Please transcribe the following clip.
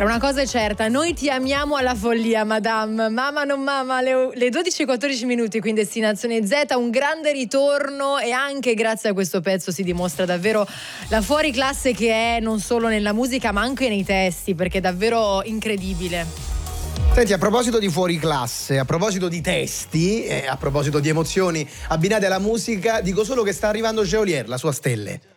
Allora, una cosa è certa, noi ti amiamo alla follia, madame. Mamma non mamma, le 12:14 minuti qui in Destinazione Z, un grande ritorno, e anche grazie a questo pezzo si dimostra davvero la fuoriclasse che è, non solo nella musica ma anche nei testi, perché è davvero incredibile. Senti, a proposito di fuoriclasse, a proposito di testi, a proposito di emozioni abbinate alla musica, dico solo che sta arrivando Geolier, la sua Stelle.